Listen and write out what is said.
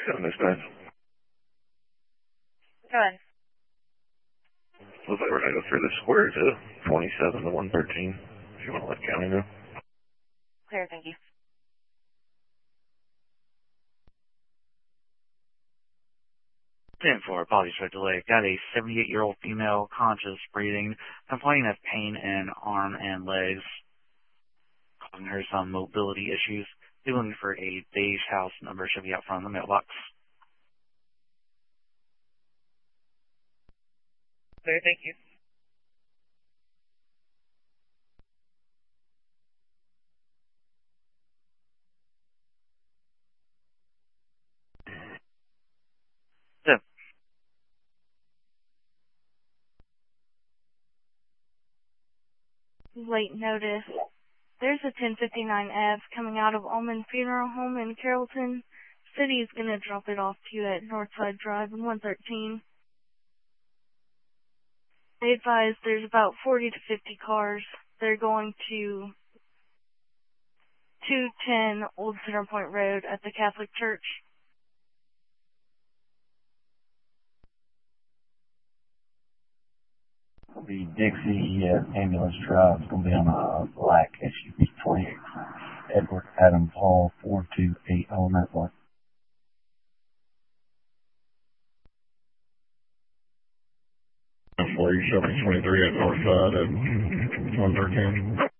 27 dispatch. Go ahead. Looks like we're going to go through the square to 27 to 113. If you want to let county know. Clear, thank you. 10-4, apologies for delay. Got a 78-year-old female, conscious, breathing, complaining of pain in arm and legs, causing her some mobility issues. Be looking for a beige house number. Should be out front of the mailbox. Clear, thank you. Late notice. There's a 1059F coming out of Almond Funeral Home in Carrollton. City's going to drop it off to you at Northside Drive in 113. They advise there's about 40 to 50 cars. They're going to 210 Old Center Point Road at the Catholic Church. The Dixie ambulance drive is going to be on a black SUV 28. Edward Adam Paul 428 on that one. 4723 at Northside at 113.